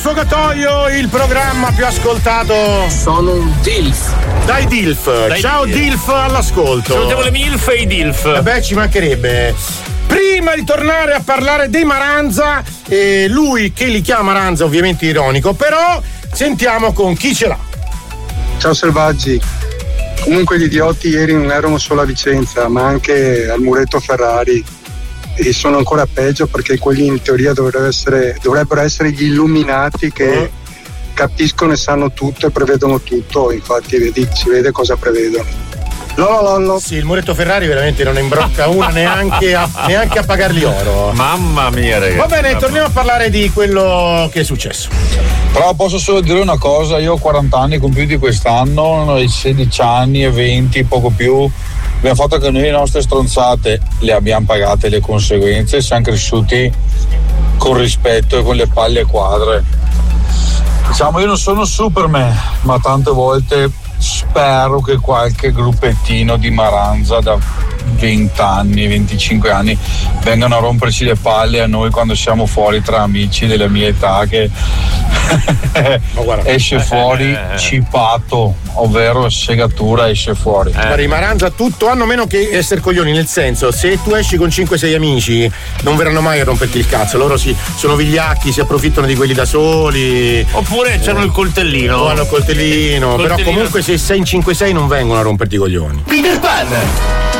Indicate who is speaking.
Speaker 1: Sfogatoio, il programma più ascoltato.
Speaker 2: Sono un DILF.
Speaker 1: Dai DILF. Ciao DILF all'ascolto.
Speaker 3: Salutiamo le MILF e i DILF.
Speaker 1: Beh, ci mancherebbe. Prima di tornare a parlare dei Maranza, lui che li chiama Maranza, ovviamente ironico, però sentiamo con chi ce l'ha.
Speaker 4: Ciao selvaggi. Comunque gli idioti ieri non erano solo a Vicenza, ma anche al muretto Ferrari. E sono ancora peggio perché quelli in teoria dovrebbero essere gli illuminati che capiscono e sanno tutto e prevedono tutto. Infatti si vede cosa prevedono. Lololollo.
Speaker 1: Sì, il muretto Ferrari veramente non imbrocca una neanche a pagargli oro.
Speaker 3: Mamma mia, ragazzi.
Speaker 1: Va bene, torniamo a parlare di quello che è successo.
Speaker 5: Però posso solo dire una cosa, io ho 40 anni compiuti quest'anno, noi 16 anni e 20, poco più. Abbiamo fatto che noi le nostre stronzate le abbiamo pagate le conseguenze, siamo cresciuti con rispetto e con le palle quadre. Diciamo, io non sono Superman, ma tante volte spero che qualche gruppettino di Maranza da 20 anni, 25 anni vengano a romperci le palle a noi quando siamo fuori tra amici della mia età, che esce fuori cipato, ovvero segatura, esce fuori.
Speaker 1: Guarda, i Maranza tutto hanno meno che essere coglioni, nel senso, se tu esci con 5-6 amici non verranno mai a romperti il cazzo, loro sono vigliacchi, si approfittano di quelli da soli,
Speaker 3: oppure c'hanno il coltellino.
Speaker 1: Però comunque se sei in 5-6 non vengono a romperti i coglioni.
Speaker 2: Peter Pan.